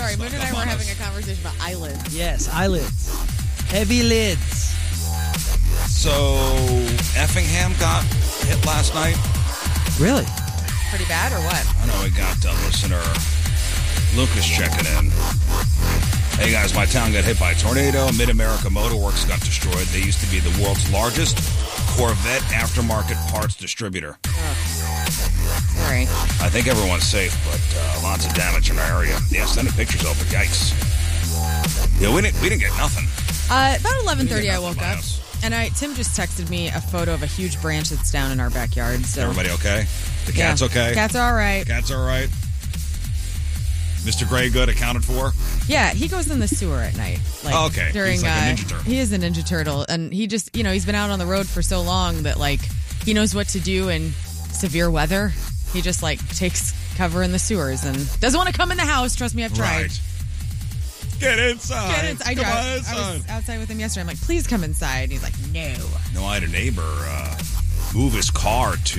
Sorry, Moon and I were having a conversation about eyelids. Yes, eyelids. Heavy lids. So, Effingham got hit last night. Really? Pretty bad or what? I know we got listener Lucas checking in. Hey guys, my town got hit by a tornado. Mid-America Motorworks got destroyed. They used to be the world's largest Corvette aftermarket parts distributor. Sorry. I think everyone's safe, but lots of damage in our area. Yeah, sending pictures over. Yikes. Yeah, we didn't get nothing. About 11:30, I woke up, and Tim just texted me a photo of a huge branch that's down in our backyard. So everybody okay? The cat's okay? Cat's all right. Cat's all right. Mr. Gray good accounted for? Yeah, he goes in the sewer at night. Like, okay. During, he's like a Ninja Turtle. He is a Ninja Turtle, and he just, he's been out on the road for so long that, like, he knows what to do in severe weather. He just, like, takes cover in the sewers and doesn't want to come in the house. Trust me, I've tried. Right. Get inside. Get inside. I was outside with him yesterday. I'm like, please come inside. And he's like, no. No, I had a neighbor move his car to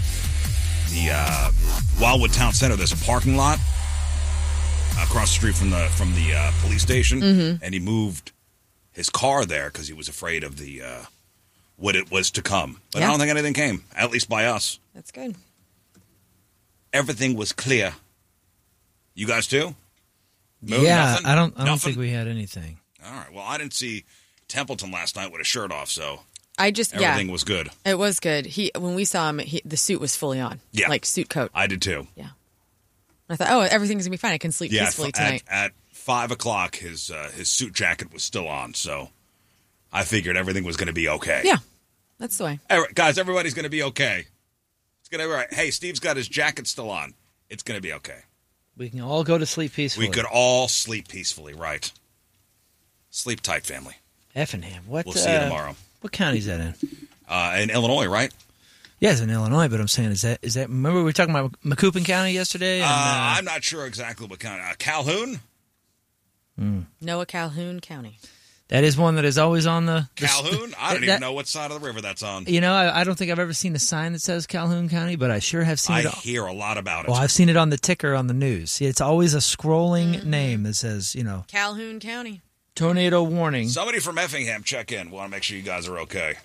the Wildwood Town Center. There's a parking lot across the street from the police station, and he moved his car there because he was afraid of the what it was to come. But I don't think anything came, at least by us. That's good. Everything was clear. You guys too? Moon, Yeah, nothing? I don't Nothing? think we had anything. All right. Well, I didn't see Templeton last night with a shirt off, so Everything was good. It was good. When we saw him, the suit was fully on. Yeah. Like suit coat. I did too. Yeah. I thought, everything's going to be fine. I can sleep Yeah, peacefully tonight. at 5 o'clock, his suit jacket was still on, so I figured everything was going to be okay. Yeah, that's the way. All right, guys, everybody's going to be okay. It's going to be all right. Hey, Steve's got his jacket still on. It's going to be okay. We can all go to sleep peacefully. We could all sleep peacefully, right? Sleep tight, family. Effingham. What? We'll see you tomorrow. What county is that in? In Illinois, right? Yeah, it's in Illinois, but I'm saying, is that? Remember we were talking about Macoupin County yesterday? And, I'm not sure exactly what county. Calhoun? Noah Calhoun County. That is one that is always on the... Calhoun? I don't even know what side of the river that's on. You know, I don't think I've ever seen a sign that says Calhoun County, but I sure have seen I it. hear a lot about it. Well, I've seen it on the ticker on the news. See, it's always a scrolling name that says, Calhoun County. tornado warning. Somebody from Effingham, check in. Want to make sure you guys are okay.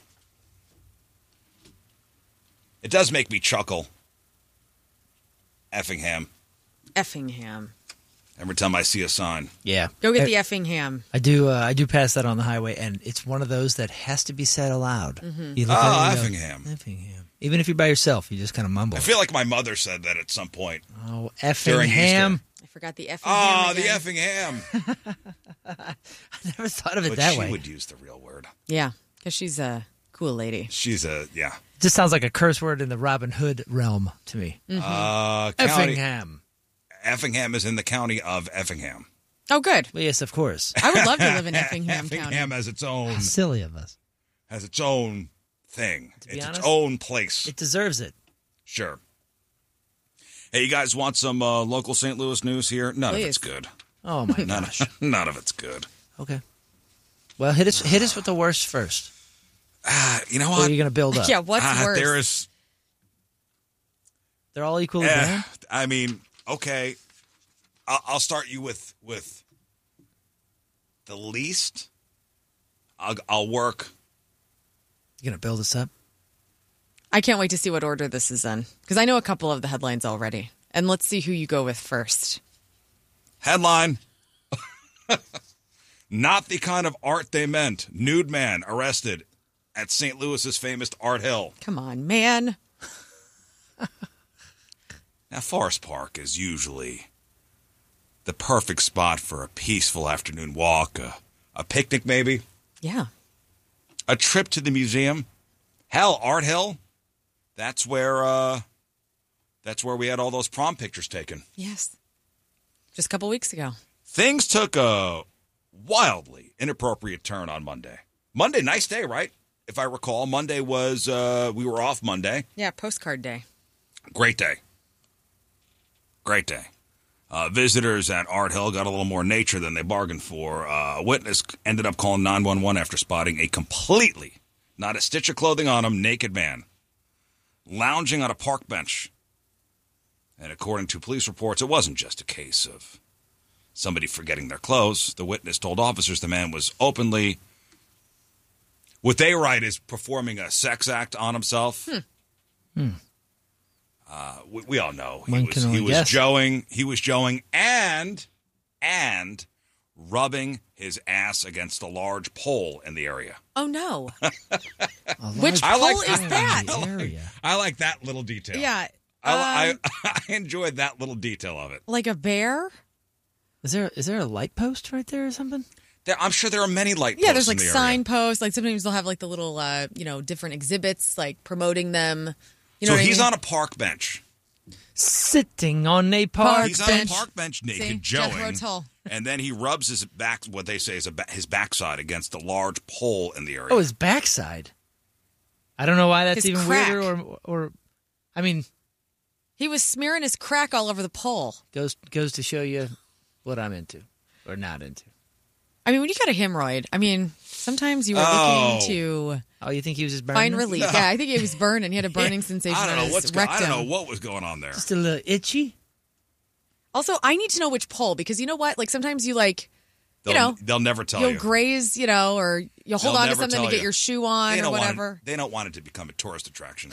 It does make me chuckle. Effingham. Effingham. Every time I see a sign. Yeah. Go get the Effingham. I do pass that on the highway, and it's one of those that has to be said aloud. You look at it, Effingham. Effingham. Even if you're by yourself, you just kind of mumble. I feel like my mother said that at some point. Oh, Effingham. I forgot the Effingham. Oh, again. the Effingham. I never thought of it But that she way. would use the real word. Yeah, because she's a cool lady. She's yeah. It just sounds like a curse word in the Robin Hood realm to me. County, Effingham. Effingham is in the county of Effingham. Oh, good. Well, yes, of course. I would love to live in Effingham County. Effingham has its own How silly of us. thing. be It's honest, its own place. It deserves it. Sure. Hey, you guys want some local St. Louis news here? None of it's Please. good. Oh my gosh. None of it's good. Okay. Well, hit us with the worst first. You know Or what? are you going to build up? Yeah, what's worse? There is. They're all equally bad. I mean, okay. I'll start you with the least. I'll work. You going to build us up? I can't wait to see what order this is in, because I know a couple of the headlines already. And let's see who you go with first. Headline. Not the kind of art they meant. Nude man arrested at St. Louis's famous Art Hill. Come on, man. Now, Forest Park is usually the perfect spot for a peaceful afternoon walk, a picnic maybe, Yeah. a trip to the museum. Hell, Art Hill, that's where we had all those prom pictures taken. Yes. Just a couple weeks ago. Things took a wildly inappropriate turn on Monday. Monday, nice day, right? If I recall, Monday was, we were off Monday. Yeah, postcard day. Great day. Great day. Visitors at Art Hill got a little more nature than they bargained for. A witness ended up calling 911 after spotting a completely, not a stitch of clothing on him, naked man lounging on a park bench. And according to police reports, it wasn't just a case of somebody forgetting their clothes. The witness told officers the man was openly, what they write is performing a sex act on himself. We all know he was joeing and rubbing his ass against a large pole in the area. Oh, no. Which pole is that? I like that little detail. Yeah. I enjoyed that little detail of it. Like a bear? Is there a light post right there or something? I'm sure there are many light posts. Yeah, there's like in the signposts. Like sometimes they'll have like the little, different exhibits, like promoting them. So he's on a park bench. Sitting on a park He's bench. on a park bench naked, Jethro joeing. Tull. And then he rubs his back, what they say is his backside against a large pole in the area. Oh, his backside. I don't know why that's His even crack. weirder or I mean, He was smearing his crack all over the pole. goes to show you what I'm into or not into. I mean, when you got a hemorrhoid, sometimes you are looking to Oh, you think he was just burning? find relief. No. Yeah, I think it was burning. He had a burning sensation I don't on know his rectum. I don't know what was going on there. Just a little itchy? Also, I need to know which pole because you know what? Like sometimes you They'll never tell you'll you. graze, or you'll hold They'll on to never something tell to get you. your shoe on They or don't want whatever. they don't want it to become a tourist attraction.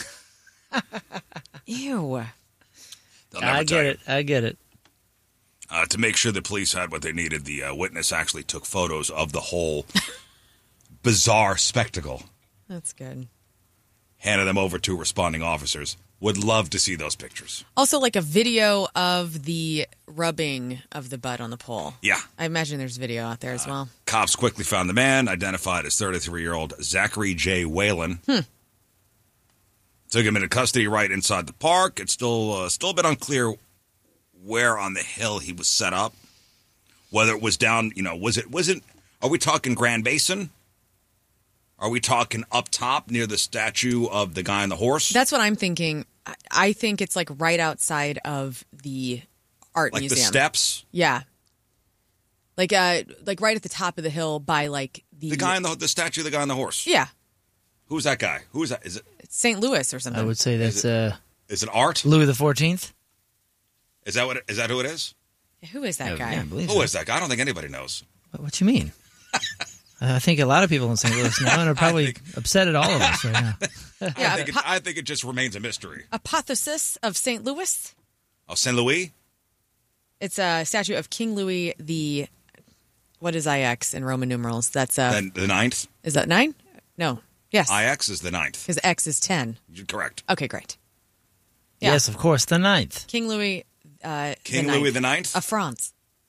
Ew. They'll never I tell get you. it. I get it. To make sure the police had what they needed, the witness actually took photos of the whole bizarre spectacle, That's good. handed them over to responding officers. Would love to see those pictures. Also, like a video of the rubbing of the butt on the pole. Yeah. I imagine there's video out there as well. Cops quickly found the man, identified as 33-year-old Zachary J. Whalen. Took him into custody right inside the park. It's still a bit unclear where on the hill he was set up. Whether it was down, was it? Are we talking Grand Basin? Are we talking up top near the statue of the guy on the horse? That's what I'm thinking. I think it's like right outside of the art like museum. the steps? Yeah. Like right at the top of the hill by like The guy on the statue of the guy on the horse. Yeah. Who's that guy? Who is that? Is it It's St. Louis or something. I would say that's is it Art? Louis XIV. Is that who it is? Who is that guy? Yeah, I believe Who so. is that guy? I don't think anybody knows. What you mean? I think a lot of people in St. Louis know and are probably upset at all of us right now. Yeah, I think it just remains a mystery. Apotheosis of St. Louis. Oh, Saint Louis? It's a statue of King Louis the. What is IX in Roman numerals? That's Then the 9th? Is that 9? No. Yes. IX is the 9th. Because X is 10. You're correct. Okay, great. Yeah. Yes, of course, the 9th. King Louis. King Louis the 9th? Of France.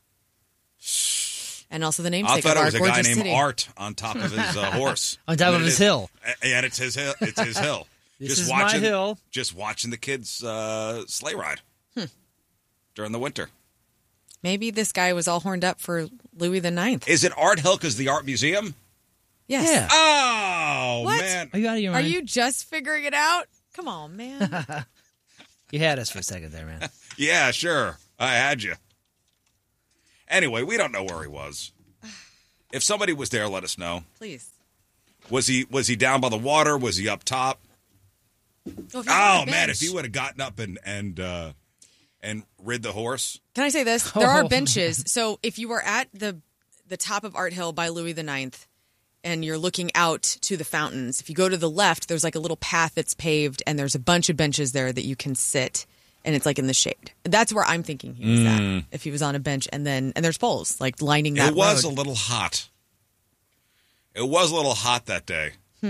And also the I namesake thought of it our was a gorgeous guy named city. Art on top of his horse. On top of his hill. And it's his hill. It's his hill. This is my hill. Just watching the kids sleigh ride during the winter. Maybe this guy was all horned up for Louis the Ninth. Is it Art Hill because the art museum? Yes. Yeah. Oh, What? man. Are you out of your Are mind? you just figuring it out? Come on, man. You had us for a second there, man. Yeah, sure. I had you. Anyway, we don't know where he was. If somebody was there, let us know. Please. Was he down by the water? Was he up top? Oh, man, if he would have gotten up and rid the horse. Can I say this? There are Oh. benches. So if you were at the top of Art Hill by Louis the Ninth and you're looking out to the fountains, if you go to the left, there's like a little path that's paved and there's a bunch of benches there that you can sit and it's like in the shade. That's where I'm thinking he was at. If he was on a bench and there's poles like lining that It was road. a little hot. It was a little hot that day.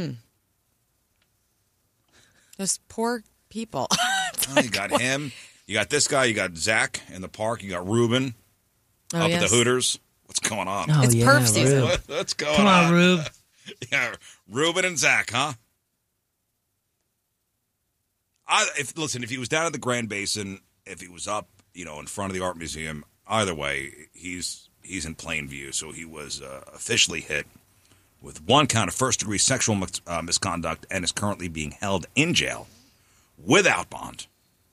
Those poor people. Oh, you got him. You got this guy. You got Zach in the park. You got Ruben Oh, up at yes. the Hooters. What's going on? Oh, It's yeah, perf season. Rube. What's going Come on, Rube. Yeah, Ruben and Zach, huh? If he was down at the Grand Basin, if he was up, in front of the art museum, either way, he's in plain view. So he was officially hit with one count of first-degree sexual misconduct and is currently being held in jail without bond.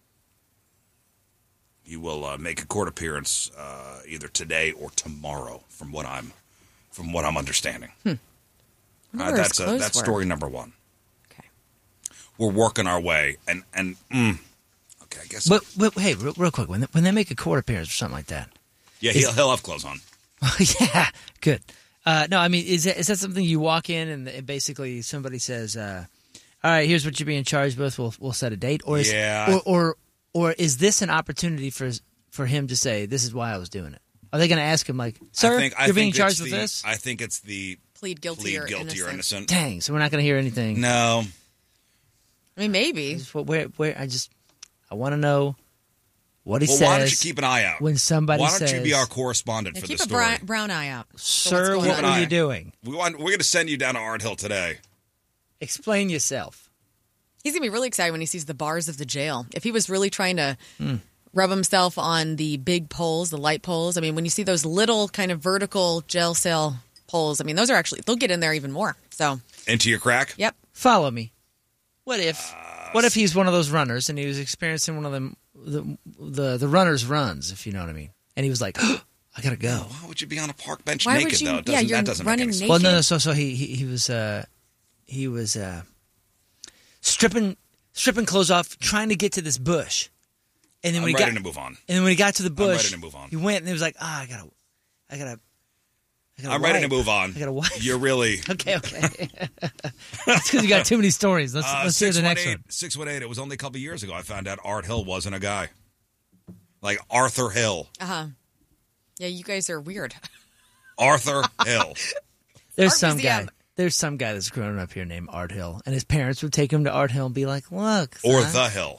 He will make a court appearance either today or tomorrow, from what I'm understanding. That's story number one. Okay. We're working our way, and okay, I guess. But hey, real quick, when they make a court appearance or something like that, Yeah, he'll have clothes on. Yeah, good. No, I mean, is that something you walk in and basically somebody says, "All right, here's what you're being charged with. We'll set a date," or is, or is this an opportunity for him to say, "This is why I was doing it"? Are they going to ask him like, "Sir, you're being charged with this"? I think it's the plead guilty or innocent. Dang, so we're not going to hear anything. No, I mean maybe. Where I want to know what he says. Why don't you keep an eye out when somebody says? Why don't you be our correspondent for the story? Keep a brown eye out, sir. What are you doing? We're going to send you down to Art Hill today. Explain yourself. He's going to be really excited when he sees the bars of the jail. If he was really trying to rub himself on the big poles, the light poles, I mean, when you see those little kind of vertical jail cell poles, I mean, those are actually, they'll get in there even more. So into your crack? Yep. Follow me. What if he's one of those runners and he was experiencing one of them, the runner's runs, if you know what I mean? And he was like, oh, I got to go. Why would you be on a park bench Why naked, though? You're that doesn't running make any naked. sense. Well, no. So he was stripping clothes off, trying to get to this bush. And then I'm ready to move on. And then when he got to the bush, I'm ready to move on. He went and he was like, I gotta. I'm ready to move on. I gotta wipe. You're really okay. That's because you got too many stories. Let's hear the next one. 618. It was only a couple years ago I found out Art Hill wasn't a guy. Like Arthur Hill. Yeah, you guys are weird. Arthur Hill. There's some guy that's growing up here named Art Hill, and his parents would take him to Art Hill and be like, "Look, or son. the Hill."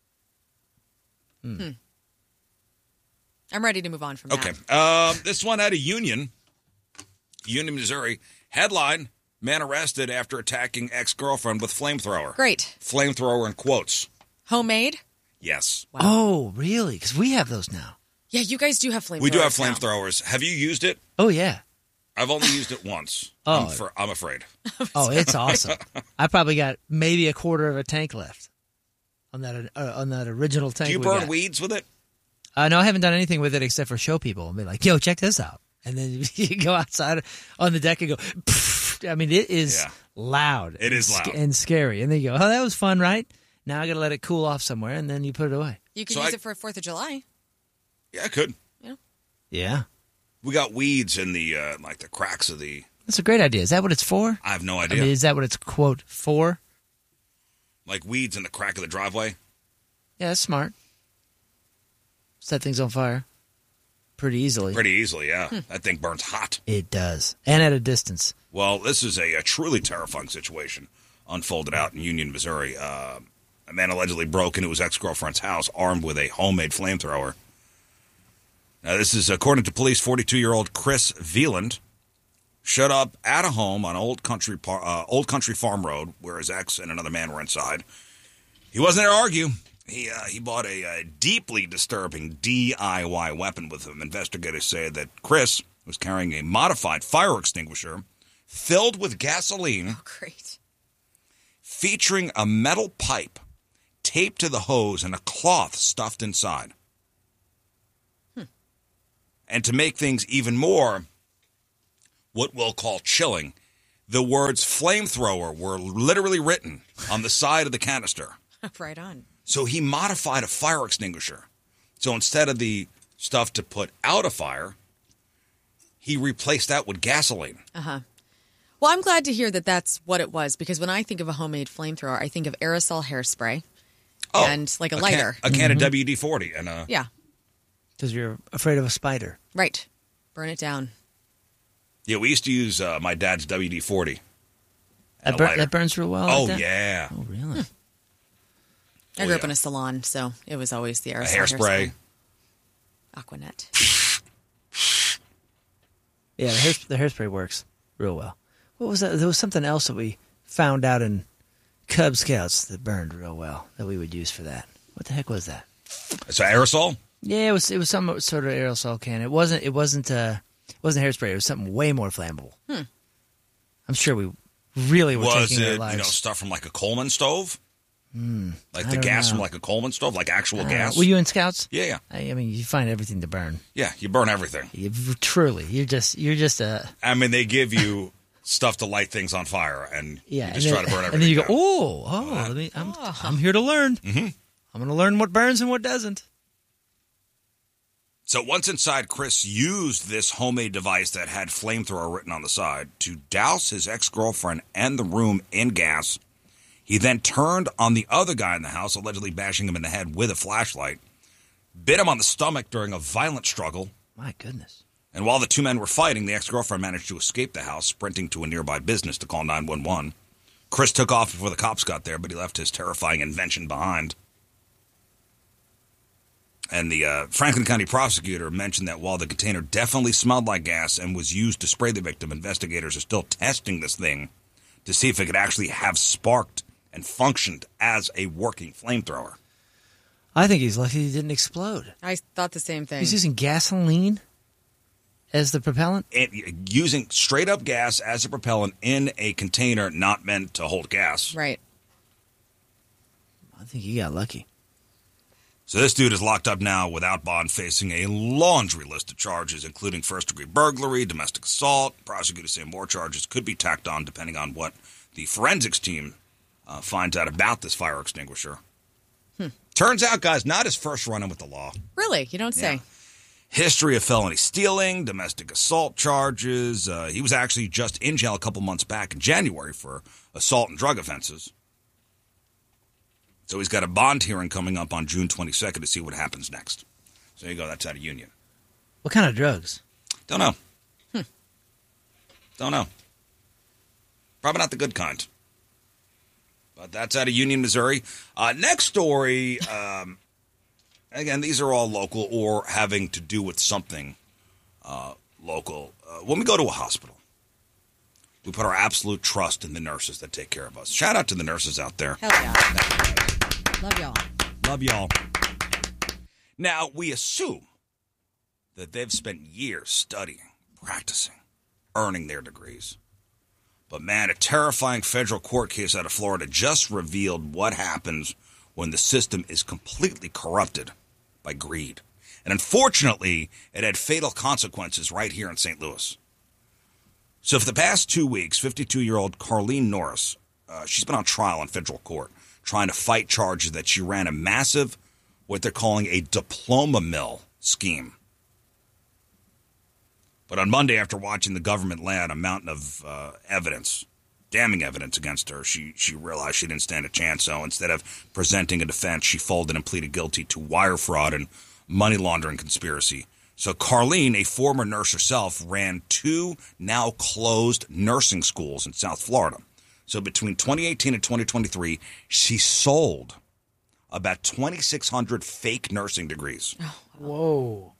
I'm ready to move on from that. Okay. This one out of Union, Missouri. Headline: Man arrested after attacking ex-girlfriend with flamethrower. Great. Flamethrower in quotes. Homemade? Yes. Wow. Oh, really? Because we have those now. Yeah, you guys do have flamethrowers. We do have flamethrowers. Have you used it? Oh, yeah. I've only used it once. Oh. I'm afraid. Oh, it's awesome. I probably got maybe a quarter of a tank left on that original tank. Do you burn weeds with it? No, I haven't done anything with it except for show people and be like, yo, check this out. And then you go outside on the deck and go, pfft. I mean, it is loud. It is loud. And scary. And then you go, oh, that was fun, right? Now I got to let it cool off somewhere, and then you put it away. You could use it for 4th of July. Yeah, I could. Yeah. We got weeds in the the cracks of the. That's a great idea. Is that what it's for? I have no idea. I mean, is that what it's quote for? Like weeds in the crack of the driveway. Yeah, that's smart. Set things on fire pretty easily. Pretty easily, yeah. That thing burns hot. It does, and at a distance. Well, this is a truly terrifying situation unfolded out in Union, Missouri. A man allegedly broke into his ex-girlfriend's house armed with a homemade flamethrower. Now, this is, according to police, 42-year-old Chris Veland showed up at a home on Old Country Farm Road where his ex and another man were inside. He wasn't there to argue. He bought a deeply disturbing DIY weapon with him. Investigators say that Chris was carrying a modified fire extinguisher filled with gasoline. Oh, great. Featuring a metal pipe taped to the hose and a cloth stuffed inside. And to make things even more, what we'll call chilling, the words flamethrower were literally written on the side of the canister. Right on. So he modified a fire extinguisher. So instead of the stuff to put out a fire, he replaced that with gasoline. Well, I'm glad to hear that that's what it was, because when I think of a homemade flamethrower, I think of aerosol hairspray and like a lighter. A can of WD-40. And yeah. Because you're afraid of a spider. Right. Burn it down. Yeah, we used to use my dad's WD-40. That burns real well? Oh, like that? yeah. Oh, really? I grew up in a salon, so it was always the aerosol hairspray. Aquanet. Yeah, the hairspray works real well. What was that? There was something else that we found out in Cub Scouts that burned real well that we would use for that. What the heck was that? So aerosol? Yeah, it was some sort of aerosol can. It wasn't hairspray. It was something way more flammable. I'm sure we really were taking our lives. Was it stuff from like a Coleman stove? Like the gas from like a Coleman stove, like actual gas? Were you in Scouts? Yeah. I mean, you find everything to burn. Yeah, you burn everything. Truly, you're just a. I mean, they give you stuff to light things on fire, and you just try to burn everything. And then you go, I'm here to learn. Mm-hmm. I'm going to learn what burns and what doesn't. So once inside, Chris used this homemade device that had flamethrower written on the side to douse his ex-girlfriend and the room in gas. He then turned on the other guy in the house, allegedly bashing him in the head with a flashlight, bit him on the stomach during a violent struggle. My goodness. And while the two men were fighting, the ex-girlfriend managed to escape the house, sprinting to a nearby business to call 911. Chris took off before the cops got there, but he left his terrifying invention behind. And the Franklin County prosecutor mentioned that while the container definitely smelled like gas and was used to spray the victim, investigators are still testing this thing to see if it could actually have sparked and functioned as a working flamethrower. I think he's lucky he didn't explode. I thought the same thing. He's using gasoline as the propellant? And using straight-up gas as a propellant in a container not meant to hold gas. Right. I think he got lucky. So this dude is locked up now without bond, facing a laundry list of charges, including first-degree burglary, domestic assault. Prosecutors say more charges could be tacked on depending on what the forensics team finds out about this fire extinguisher. Turns out, guys, not his first run-in with the law. Really? You don't say. Yeah. History of felony stealing, domestic assault charges. He was actually just in jail a couple months back in January for assault and drug offenses. So he's got a bond hearing coming up on June 22nd to see what happens next. So there you go. That's out of Union. What kind of drugs? Don't know. Don't know. Probably not the good kind. But that's out of Union, Missouri. Next story, again, these are all local or having to do with something local. When we go to a hospital, we put our absolute trust in the nurses that take care of us. Shout out to the nurses out there. Hell yeah. Love y'all. Love y'all. Now, we assume that they've spent years studying, practicing, earning their degrees. But, man, a terrifying federal court case out of Florida just revealed what happens when the system is completely corrupted by greed. And, unfortunately, it had fatal consequences right here in St. Louis. So, for the past 2 weeks, 52-year-old Carlene Norris, she's been on trial in federal court, trying to fight charges that she ran a massive, what they're calling a diploma mill scheme. But on Monday, after watching the government lay out a mountain of evidence, damning evidence against her, she realized she didn't stand a chance. So instead of presenting a defense, she folded and pleaded guilty to wire fraud and money laundering conspiracy. So Carlene, a former nurse herself, ran 2 now closed nursing schools in South Florida. So between 2018 and 2023, she sold about 2,600 fake nursing degrees. Oh, whoa.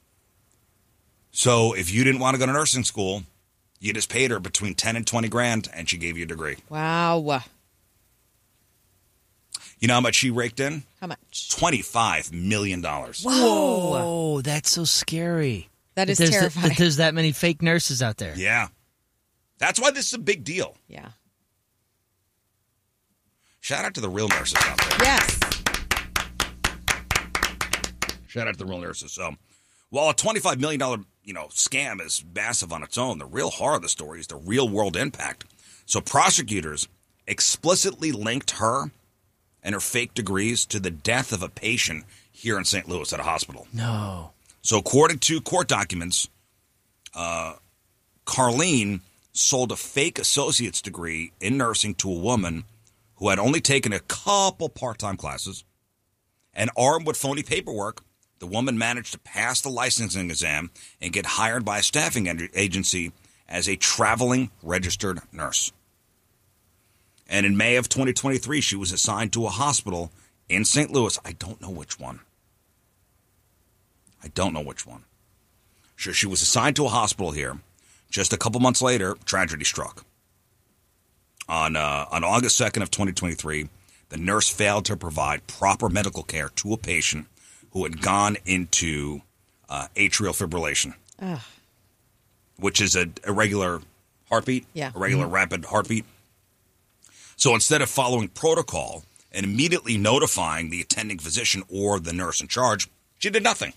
So if you didn't want to go to nursing school, you just paid her between 10 and 20 grand, and she gave you a degree. Wow. You know how much she raked in? How much? $25 million. Whoa, that's so scary. That is terrifying. There's that many fake nurses out there. Yeah. That's why this is a big deal. Yeah. Shout out to the real nurses out there. Yes. Shout out to the real nurses. So, while a $25 million, scam is massive on its own, the real horror of the story is the real world impact. So prosecutors explicitly linked her and her fake degrees to the death of a patient here in St. Louis at a hospital. No. So according to court documents, Carlene sold a fake associate's degree in nursing to a woman who had only taken a couple part-time classes. And armed with phony paperwork, the woman managed to pass the licensing exam and get hired by a staffing agency as a traveling registered nurse. And in May of 2023, she was assigned to a hospital in St. Louis. I don't know which one. Sure, she was assigned to a hospital here. Just a couple months later, tragedy struck. On August 2nd of 2023, the nurse failed to provide proper medical care to a patient who had gone into atrial fibrillation, which is a irregular heartbeat, a regular rapid heartbeat. So instead of following protocol and immediately notifying the attending physician or the nurse in charge, she did nothing.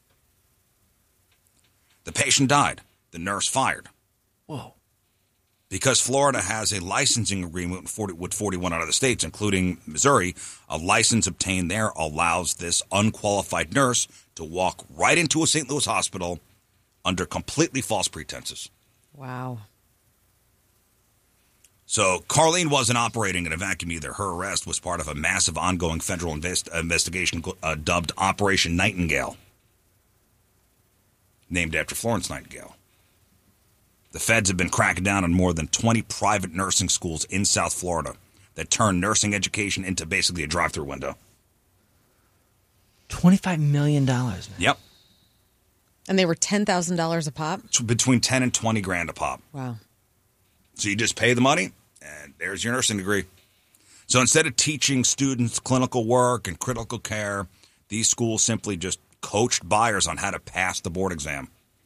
The patient died. The nurse fired. Whoa. Because Florida has a licensing agreement with 41 other states, including Missouri, a license obtained there allows this unqualified nurse to walk right into a St. Louis hospital under completely false pretenses. Wow. So Carlene wasn't operating in a vacuum either. Her arrest was part of a massive ongoing federal investigation dubbed Operation Nightingale, named after Florence Nightingale. The feds have been cracking down on more than 20 private nursing schools in South Florida that turn nursing education into basically a drive-through window. $25 million, man. Yep. And they were $10,000 a pop? It's between 10 and 20 grand a pop. Wow. So you just pay the money, and there's your nursing degree. So instead of teaching students clinical work and critical care, these schools simply just coached buyers on how to pass the board exam.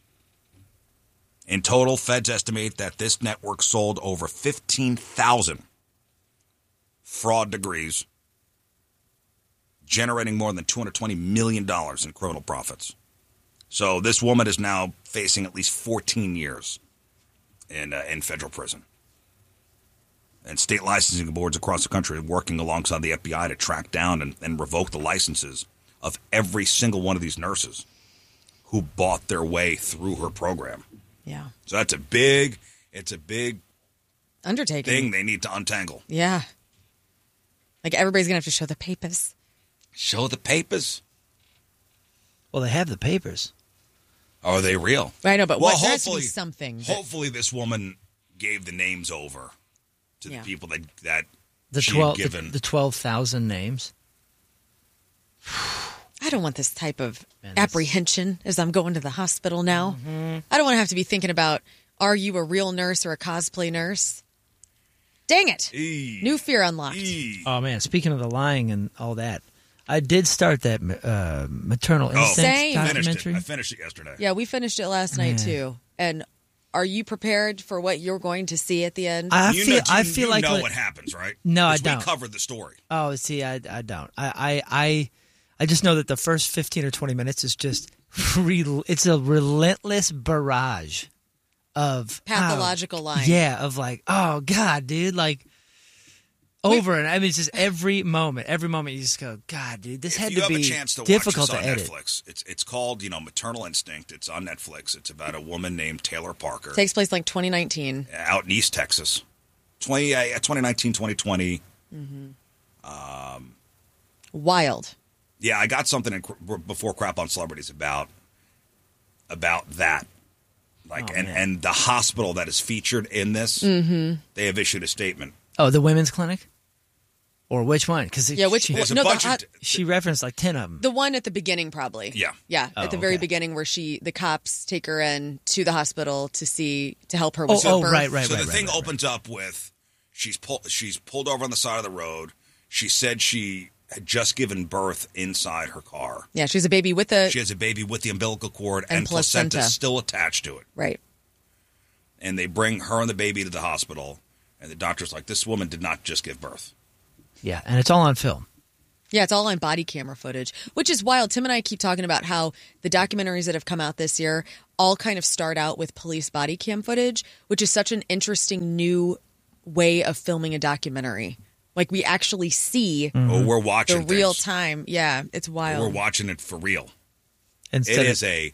In total, feds estimate that this network sold over 15,000 fraud degrees, generating more than $220 million in criminal profits. So this woman is now facing at least 14 years in federal prison. And state licensing boards across the country are working alongside the FBI to track down and revoke the licenses of every single one of these nurses who bought their way through her program. Yeah. So it's a big undertaking thing they need to untangle. Yeah. Like everybody's going to have to show the papers. Show the papers? Well, they have the papers. Are they real? I know, but there has to be something. Hopefully this woman gave the names over to the people that she had given. The 12,000 names. I don't want this type of apprehension as I'm going to the hospital now. Mm-hmm. I don't want to have to be thinking about, are you a real nurse or a cosplay nurse? Dang it. New fear unlocked. Oh, man. Speaking of the lying and all that, I did start that maternal instinct documentary. I finished it yesterday. Yeah, we finished it last night, too. And are you prepared for what you're going to see at the end? I feel like what happens, right? No, I don't. We covered the story. Oh, see, I don't. I just know that the first 15 or 20 minutes is just it's a relentless barrage of pathological lying. Yeah, of like, oh God, dude, like over and I mean, it's just every moment you just go, God, dude, this had to be difficult to edit. Netflix, it's called Maternal Instinct. It's on Netflix. It's about a woman named Taylor Parker. Takes place like 2019 out in East Texas, 2019, 2020. Mm-hmm. Wild. Yeah, I got something before Crap on Celebrities about that. Like, and the hospital that is featured in this, they have issued a statement. Oh, the women's clinic? Or which one? Because she referenced like 10 of them. The one at the beginning, probably. Yeah. Yeah, at the very beginning where the cops take her in to the hospital to help her with her birth. Right. So the thing opens up with she's pulled over on the side of the road. She said she had just given birth inside her car. Yeah, she has a baby with the umbilical cord and placenta still attached to it. Right. And they bring her and the baby to the hospital, and the doctor's like, this woman did not just give birth. Yeah, and it's all on film. Yeah, it's all on body camera footage, which is wild. Tim and I keep talking about how the documentaries that have come out this year all kind of start out with police body cam footage, which is such an interesting new way of filming a documentary. Like, we actually see we're watching the real time. Yeah, it's wild. We're watching it for real. It is a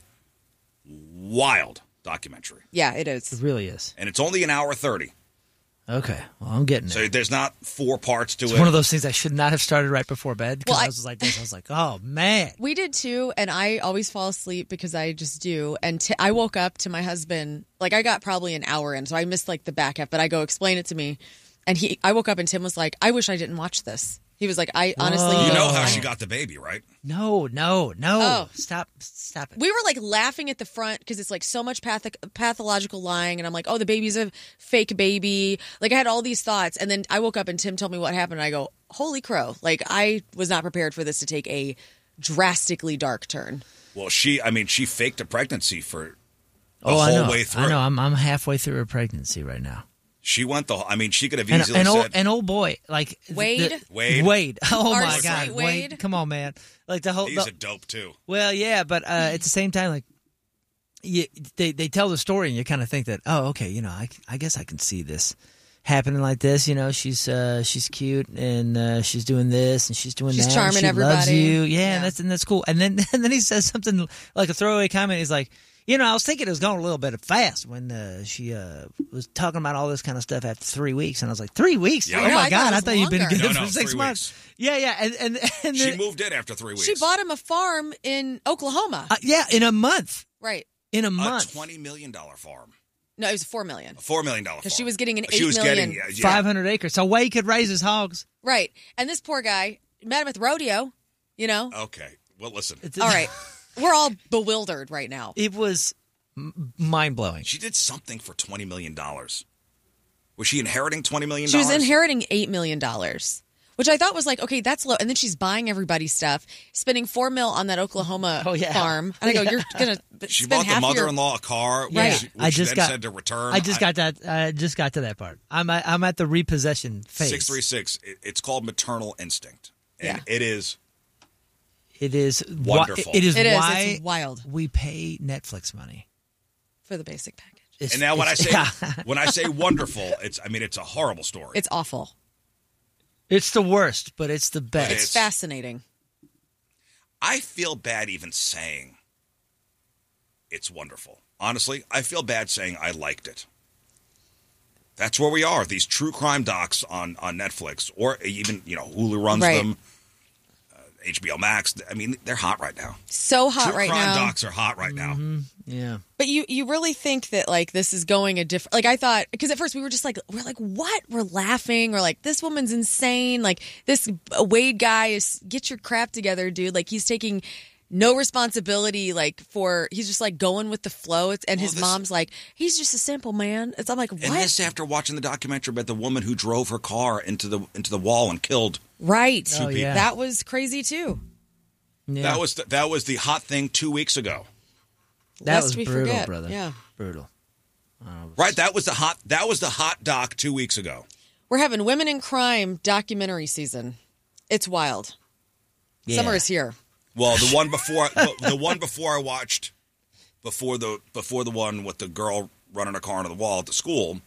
wild documentary. Yeah, it is. It really is. And it's only an hour 30. Okay, well, I'm getting it. So there's not 4 parts to it. It's one of those things I should not have started right before bed because I was like this. I was like, oh, man. We did too, and I always fall asleep because I just do. And I woke up to my husband, like I got probably an hour in, so I missed like the back half, but I go, explain it to me. And I woke up and Tim was like, I wish I didn't watch this. He was like, I honestly... You know how she got the baby, right? No. Oh. Stop it. We were like laughing at the front because it's like so much pathological lying. And I'm like, oh, the baby's a fake baby. Like I had all these thoughts. And then I woke up and Tim told me what happened. And I go, holy crow. Like I was not prepared for this to take a drastically dark turn. Well, she faked a pregnancy for the whole way through. I know. I'm halfway through her pregnancy right now. She went she could have easily said... An old boy, like... Wade. Oh, my Our God. sweet Wade. Come on, man. Like the whole... He's a dope, too. Well, yeah, but at the same time, like, they tell the story, and you kind of think that, oh, okay, I guess I can see this happening like this. She's cute, and she's doing this, and she's doing that. She's charming she everybody. Loves you, yeah, and that's cool. And then he says something like a throwaway comment. He's like, I was thinking it was going a little bit fast when she was talking about all this kind of stuff after 3 weeks, and I was like, 3 weeks? Yeah. Oh my God, I thought you'd been longer. together No, for 6 months. 3 weeks. Yeah, and She moved in after 3 weeks. She bought him a farm in Oklahoma. in a month. Right. In a a month. $20 million farm. No, it was $4 million. A $4 million farm. Because she was getting an $8 She was million. getting 500 acres. So way he could raise his hogs. Right. And this poor guy met him at the rodeo, Okay. Well, listen. All right. We're all bewildered right now. It was mind-blowing. She did something for $20 million. Was she inheriting $20 million? She was inheriting $8 million, which I thought was like, okay, that's low. And then she's buying everybody's stuff, spending $4 million on that Oklahoma farm. And I go, you're going to She spend bought the half mother-in-law a car, Right. which she then said to return. I just got to that part. I'm at the repossession phase. 636. It's called maternal instinct. And Yeah. it is wonderful. It is why it's wild we pay Netflix money. for the basic package. And now when I say wonderful, it's a horrible story. It's awful. It's the worst, but it's the best. It's fascinating. I feel bad even saying it's wonderful. Honestly, I feel bad saying I liked it. That's where we are. These true crime docs on Netflix, or even Hulu runs them. HBO Max. I mean, they're hot right now. So hot true right now. True crime docs are hot right now. Yeah. But you really think that like this is going a different, like I thought, because at first we're like what? We're laughing. We're like, this woman's insane. Like this Wade guy is, get your crap together, dude. Like he's taking no responsibility, he's just like going with the flow. His mom's like, he's just a simple man. I'm like, what? And this after watching the documentary about the woman who drove her car into the wall and killed right. two people. Yeah. That was crazy too. Yeah. That was the hot thing 2 weeks ago. That was Lest we brutal, forget. brother. Yeah. Brutal. Right, that was the hot doc 2 weeks ago. We're having Women in Crime documentary season. It's wild. Yeah. Summer is here. Well, the one before I watched before the one with the girl running a car into the wall at the school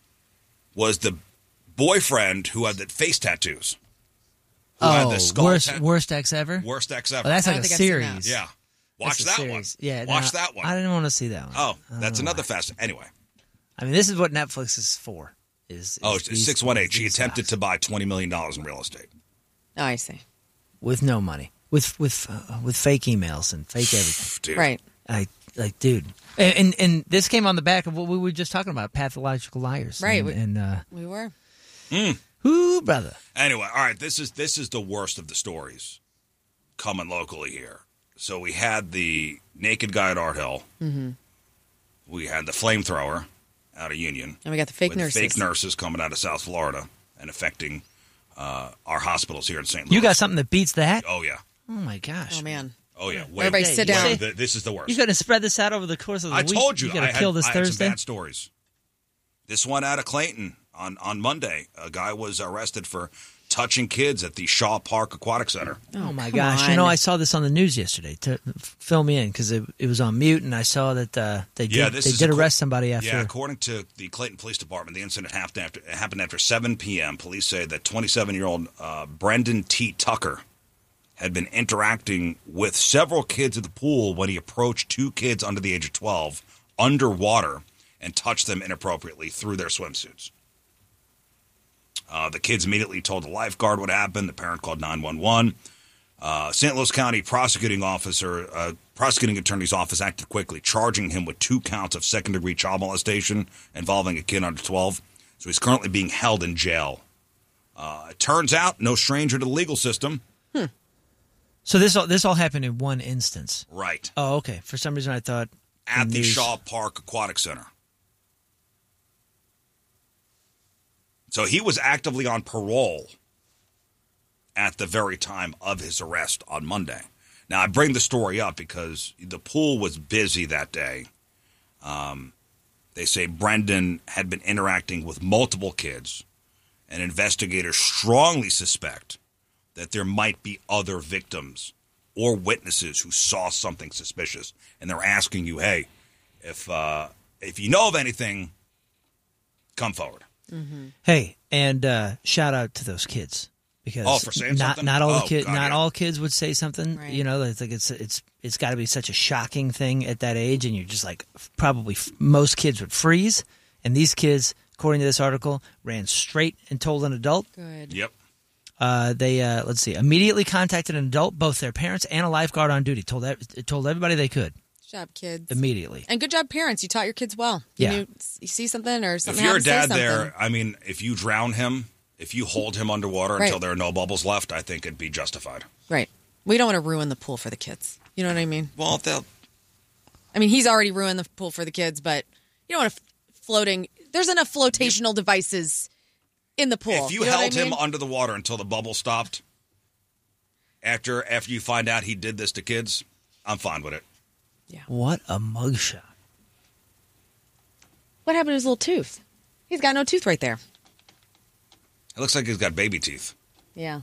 was the boyfriend who had the face tattoos. Had the skull worst ex ever? Worst ex ever. Oh, that's I like don't a think I've seen series. that. Yeah. Watch that one. Yeah, Watch that one. I didn't want to see that one. Oh, that's another fast. Anyway. I mean, this is what Netflix is for. Is 618. She attempted docs. to buy $20 million in real estate. Oh, I see. With no money. With fake emails and fake everything. Dude. Right. Dude. And this came on the back of what we were just talking about, pathological liars. Right. We were. Ooh, brother. Anyway, all right, this is the worst of the stories coming locally here. So we had the naked guy at Art Hill. Mm-hmm. We had the flamethrower out of Union. And we got the fake nurses. Fake nurses coming out of South Florida and affecting our hospitals here in St. Louis. You got something that beats that? Oh, yeah. Oh, my gosh. Oh, man. Oh, yeah. Everybody sit down. This is the worst. You're going to spread this out over the course of the week? I told you. You're going to kill this I had Thursday? some bad stories. This one out of Clayton on Monday. A guy was arrested for touching kids at the Shaw Park Aquatic Center. Oh, my come gosh. on. I saw this on the news yesterday to fill me in because it was on mute, and I saw that they did arrest somebody after. Yeah, according to the Clayton Police Department, the incident happened after 7 p.m. Police say that 27-year-old Brendan T. Tucker had been interacting with several kids at the pool when he approached 2 kids under the age of 12 underwater and touched them inappropriately through their swimsuits. The kids immediately told the lifeguard what happened. The parent called 911. St. Louis County prosecuting attorney's office acted quickly, charging him with 2 counts of second-degree child molestation involving a kid under 12. So he's currently being held in jail. It turns out, no stranger to the legal system. So this all happened in one instance. Right. Oh, okay. For some reason, I thought at the Shaw Park Aquatic Center. So he was actively on parole at the very time of his arrest on Monday. Now, I bring the story up because the pool was busy that day. They say Brendan had been interacting with multiple kids, and investigators strongly suspect that there might be other victims or witnesses who saw something suspicious. And they're asking you, hey, If you know of anything, come forward. Mm-hmm. Hey, and shout out to those kids because for saying something? Not all the kids, God, not all kids would say something. Right. You know, it's like it's got to be such a shocking thing at that age, and you're just like probably most kids would freeze, and these kids, according to this article, ran straight and told an adult. Good. Yep. They let's see, immediately contacted an adult, both their parents and a lifeguard on duty. Told everybody they could. Good job, kids. Immediately. And good job, parents. You taught your kids well. Yeah. You see something or something. If you're a dad say there, I mean, if you drown him, if you hold him underwater until there are no bubbles left, I think it'd be justified. Right. We don't want to ruin the pool for the kids. You know what I mean? Well, I mean, he's already ruined the pool for the kids, but you don't want to floating. There's enough flotational devices in the pool. If you know held what I mean? him under the water until the bubble stopped, after you find out he did this to kids, I'm fine with it. Yeah. What a mugshot. What happened to his little tooth? He's got no tooth right there. It looks like he's got baby teeth. Yeah.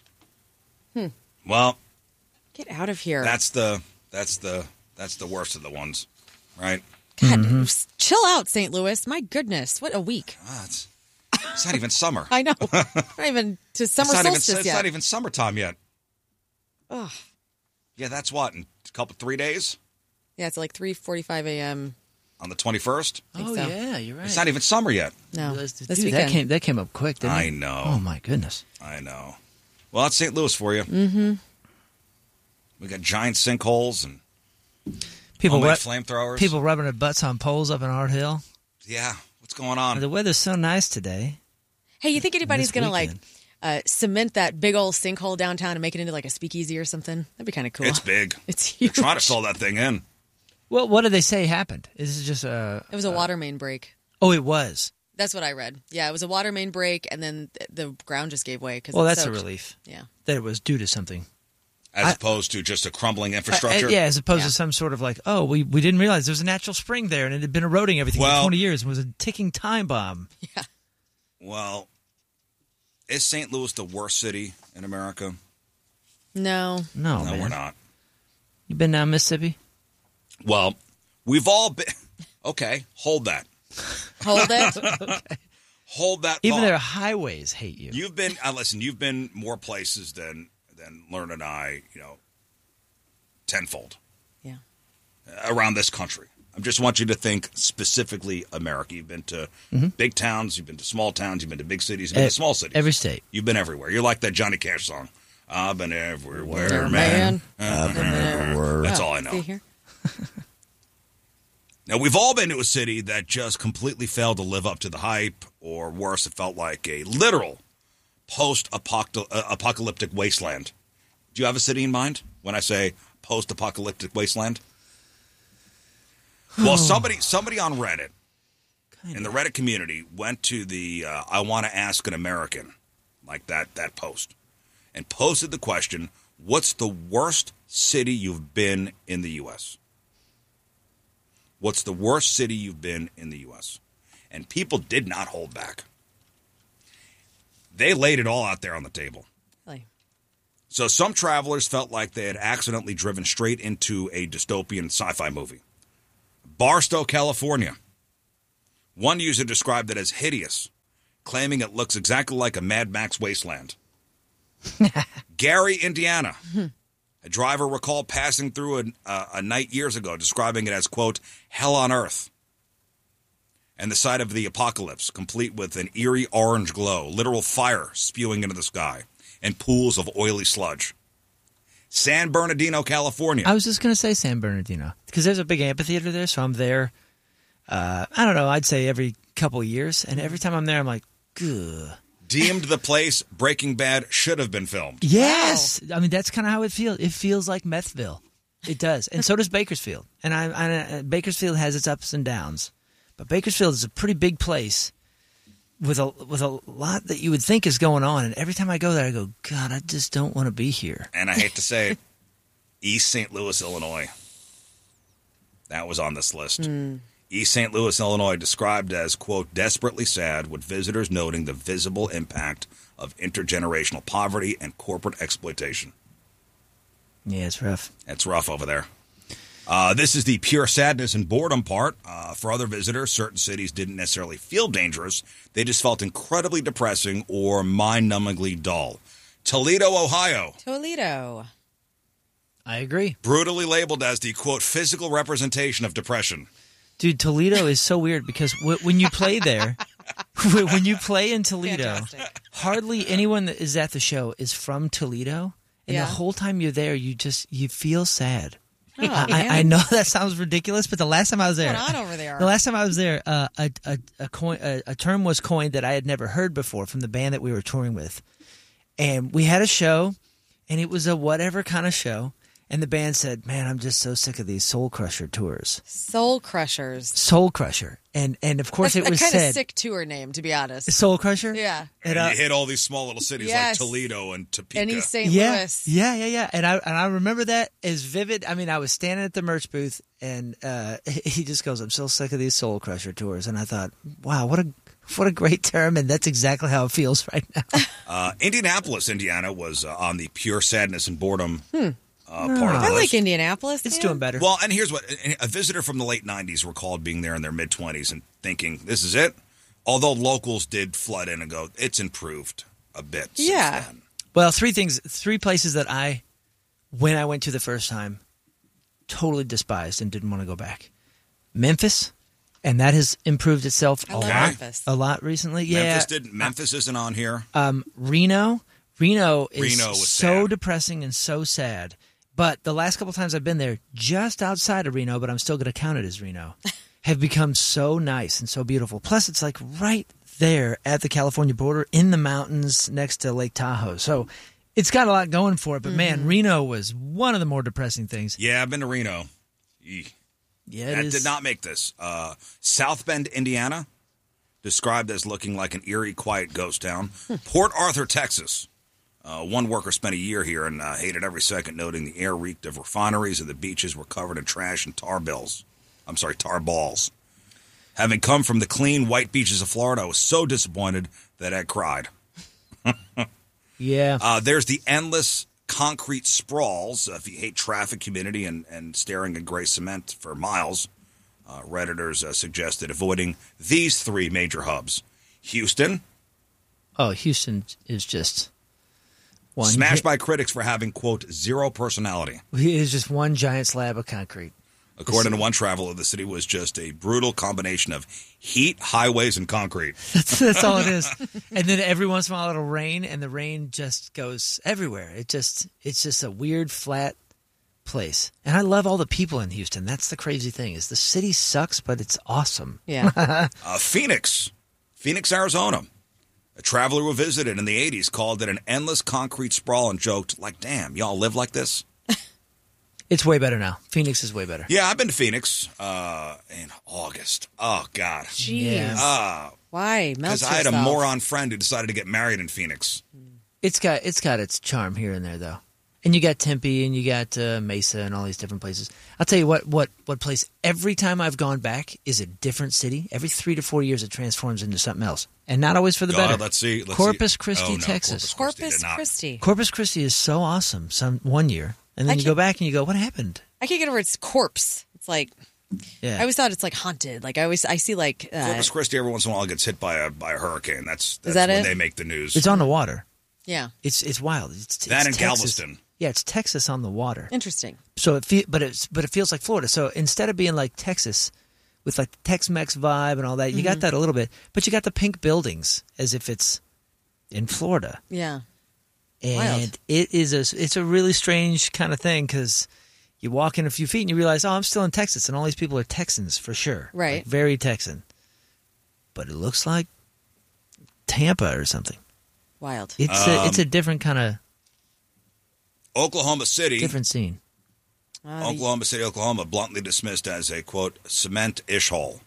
Well, Get out of here. that's the worst of the ones, right? God, chill out, St. Louis. My goodness, what a week. It's not even summer. I know. Not even to summer solstice It's yet. not even summertime yet. Ugh. Yeah, that's what, in a 3 days? Yeah, it's like 3:45 a.m. On the 21st? think Oh so. yeah, you're right. It's not even summer yet. No, Dude, this weekend. that came up quick, didn't it? I know. Oh my goodness. I know. Well, that's St. Louis for you. Mm-hmm. We got giant sinkholes and People homemade flamethrowers. People rubbing their butts on poles up in Art Hill. Yeah. What's going on? The weather's so nice today. Hey, you think anybody's This going to weekend. cement that big old sinkhole downtown and make it into like a speakeasy or something? That'd be kind of cool. It's big. It's huge. They're trying to fill that thing in. Well, what did they say happened? Is this just a... It was a water main break. Oh, it was. That's what I read. Yeah, it was a water main break, and then the ground just gave way. Well, that's a relief. Yeah. That it was due to something. As opposed to just a crumbling infrastructure. Yeah, as opposed to some sort of like, oh, we didn't realize there was a natural spring there, and it had been eroding everything for 20 years. It was a ticking time bomb. Yeah. Well, is St. Louis the worst city in America? No. No, man. We're not. You been down Mississippi? Well, we've all been... Okay, hold that. Hold it. Okay. Hold that Even thought. their highways hate you. You've been... listen, you've been more places than Lerner and I, tenfold. Yeah. Around this country. I just want you to think specifically America. You've been to big towns, you've been to small towns, you've been to big cities, you've been to small cities. Every state. You've been everywhere. You're like that Johnny Cash song. I've been everywhere, man. I've been everywhere. That's all I know. See here? Now, we've all been to a city that just completely failed to live up to the hype, or worse, it felt like a literal post-apocalyptic wasteland. Do you have a city in mind when I say post-apocalyptic wasteland? Well, somebody on Reddit, in the Reddit community, went to the I Want to Ask an American, like that post, and posted the question, what's the worst city you've been in the U.S.? What's the worst city you've been in the U.S.? And people did not hold back. They laid it all out there on the table. Really? So some travelers felt like they had accidentally driven straight into a dystopian sci-fi movie. Barstow, California. One user described it as hideous, claiming it looks exactly like a Mad Max wasteland. Gary, Indiana. A driver recalled passing through a night years ago, describing it as, quote, hell on earth. And the sight of the apocalypse, complete with an eerie orange glow, literal fire spewing into the sky, and pools of oily sludge. San Bernardino, California. I was just going to say San Bernardino, because there's a big amphitheater there, so I'm there, I don't know, I'd say every couple of years, and every time I'm there, I'm like, ugh. Deemed the place Breaking Bad should have been filmed. Yes! Wow. I mean, that's kind of how it feels. It feels like Methville. It does. And so does Bakersfield. And Bakersfield has its ups and downs. But Bakersfield is a pretty big place with a lot that you would think is going on. And every time I go there, I go, God, I just don't want to be here. And I hate to say it, East St. Louis, Illinois. That was on this list. East St. Louis, Illinois, described as, quote, desperately sad, with visitors noting the visible impact of intergenerational poverty and corporate exploitation. Yeah, it's rough. It's rough over there. This is the pure sadness and boredom part. For other visitors, certain cities didn't necessarily feel dangerous. They just felt incredibly depressing or mind-numbingly dull. Toledo, Ohio. Toledo. I agree. Brutally labeled as the, quote, physical representation of depression. Dude, Toledo is so weird because when you play there, when you play in Toledo, Fantastic. hardly anyone that is at the show is from Toledo. And the whole time you're there, you feel sad. Oh, I know that sounds ridiculous, but the last time I was there, what's going on over there? The last time I was there, a term was coined that I had never heard before from the band that we were touring with. And we had a show, and it was a whatever kind of show. And the band said, "Man, I'm just so sick of these Soul Crusher tours." Soul Crushers. Soul Crusher, and of course That's it was a kind of said sick tour name, to be honest. Soul Crusher. Yeah. And you hit all these small little cities Yes. like Toledo and Topeka. And East St. Yeah, Louis. yeah. And I remember that as vivid. I mean, I was standing at the merch booth, and he just goes, "I'm so sick of these Soul Crusher tours," and I thought, "Wow, what a great term," and that's exactly how it feels right now. Indianapolis, Indiana was on the pure sadness and boredom part of the I list. like Indianapolis. It's man. doing better. Well, and here's what a visitor from the late 90s recalled being there in their mid-20s and thinking, this is it? Although locals did flood in and go, it's improved a bit since Yeah. then. Well, three places that when I went to the first time, totally despised and didn't want to go back. Memphis, and that has improved itself I love Okay. Memphis. a lot recently. Yeah, Memphis isn't on here. Reno is Reno was so sad. depressing and so sad. But the last couple times I've been there, just outside of Reno, but I'm still going to count it as Reno, have become so nice and so beautiful. Plus, it's like right there at the California border in the mountains next to Lake Tahoe. So it's got a lot going for it. But man, Reno was one of the more depressing things. Yeah, I've been to Reno. Eek. Yeah, That did not make this. South Bend, Indiana, described as looking like an eerie, quiet ghost town. Port Arthur, Texas. One worker spent a year here and hated every second, noting the air reeked of refineries and the beaches were covered in trash and tar balls. Having come from the clean, white beaches of Florida, I was so disappointed that I cried. Yeah. There's the endless concrete sprawls. If you hate traffic, humidity, and staring at gray cement for miles, Redditors suggested avoiding these three major hubs. Houston. Oh, Houston is just one. Smashed by critics for having, quote, zero personality. It is just one giant slab of concrete. According to one traveler, the city was just a brutal combination of heat, highways, and concrete. That's all it is. And then every once in a while it'll rain, and the rain just goes everywhere. It's just a weird, flat place. And I love all the people in Houston. That's the crazy thing, is the city sucks, but it's awesome. Yeah. Phoenix, Arizona. A traveler who visited in the 80s called it an endless concrete sprawl and joked, like, damn, y'all live like this? It's way better now. Phoenix is way better. Yeah, I've been to Phoenix in August. Oh, God. Jeez. Yeah. Why? Melt Because I had a yourself. moron friend who decided to get married in Phoenix. It's got its charm here and there, though. And you got Tempe, and you got Mesa, and all these different places. I'll tell you what place, every time I've gone back, is a different city. Every 3 to 4 years, it transforms into something else. And not always for the better. Let's see. Corpus Christi, Oh, no, Texas. Corpus Christi. Corpus Christi is so awesome one year. And then you go back and you go, what happened? I can't get over its corpse. It's like, Yeah. I always thought it's like haunted. Like I see like Corpus Christi every once in a while gets hit by a hurricane. That's that when it? they make the news. It's on the water. yeah, It's wild. It's That and Texas. Galveston. Yeah, it's Texas on the water. interesting. So it feels like Florida. So instead of being like Texas with like the Tex-Mex vibe and all that, you got that a little bit, but you got the pink buildings as if it's in Florida. Yeah, And Wild. it's a really strange kind of thing, because you walk in a few feet and you realize, oh, I'm still in Texas, and all these people are Texans for sure. Right. Like, very Texan. But it looks like Tampa or something. wild. It's a different kind of Oklahoma City. different scene. Oklahoma City, Oklahoma, bluntly dismissed as a, quote, cement-ish hole.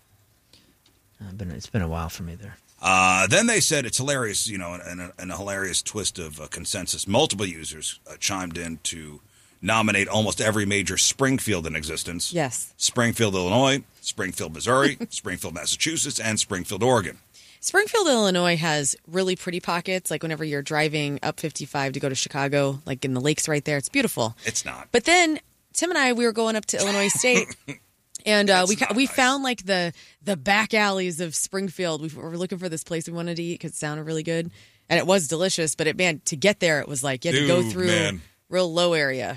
It's been a while for me there. Then they said it's hilarious, in a hilarious twist of consensus. Multiple users chimed in to nominate almost every major Springfield in existence. Yes. Springfield, Illinois, Springfield, Missouri, Springfield, Massachusetts, and Springfield, Oregon. Springfield, Illinois has really pretty pockets. Like whenever you're driving up 55 to go to Chicago, like in the lakes right there, it's beautiful. It's not. But then Tim and I, we were going up to Illinois State. And we found like the back alleys of Springfield. We were looking for this place we wanted to eat because it sounded really good. And it was delicious. But to get there, it was like you had to go through a real low area.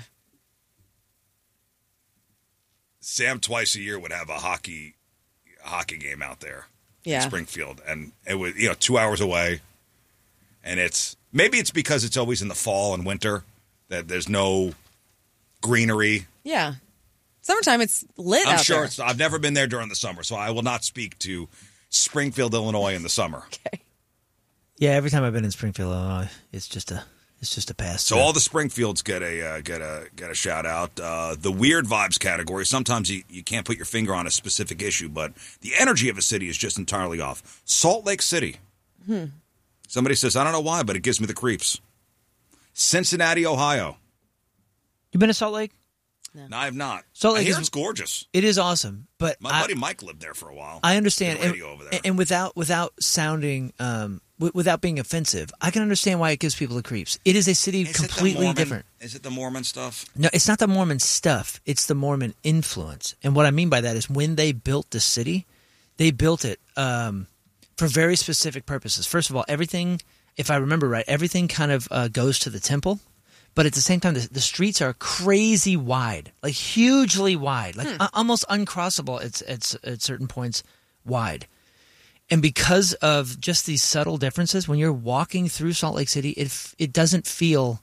Sam twice a year would have a hockey game out there in Springfield. And it was 2 hours away. And maybe it's because it's always in the fall and winter that there's no greenery. Yeah. Summertime, it's lit I'm out sure there. I've never been there during the summer, so I will not speak to Springfield, Illinois in the summer. Okay. Yeah, every time I've been in Springfield, Illinois, it's just a pass. So all the Springfields get a shout out. The weird vibes category. Sometimes you can't put your finger on a specific issue, but the energy of a city is just entirely off. Salt Lake City. Somebody says, I don't know why, but it gives me the creeps. Cincinnati, Ohio. You been to Salt Lake? No, I have not. Salt Lake I hear it's gorgeous. It is awesome, but my buddy Mike lived there for a while. I understand, over there. And without sounding, without being offensive, I can understand why it gives people the creeps. It is a city completely different. Is it the Mormon stuff? No, it's not the Mormon stuff. It's the Mormon influence. And what I mean by that is when they built the city, they built it for very specific purposes. First of all, everything, if I remember right, everything kind of goes to the temple. But at the same time, the streets are crazy wide, like hugely wide, like almost uncrossable at certain points wide. And because of just these subtle differences, when you're walking through Salt Lake City, it doesn't feel